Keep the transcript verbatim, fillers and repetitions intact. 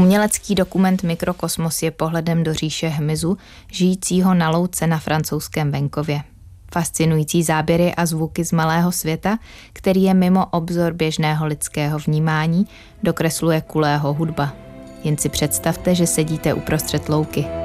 Umělecký dokument Mikrokosmos je pohledem do říše hmyzu, žijícího na louce na francouzském venkově. Fascinující záběry a zvuky z malého světa, který je mimo obzor běžného lidského vnímání, dokresluje Kulého hudba. Jen si představte, že sedíte uprostřed louky.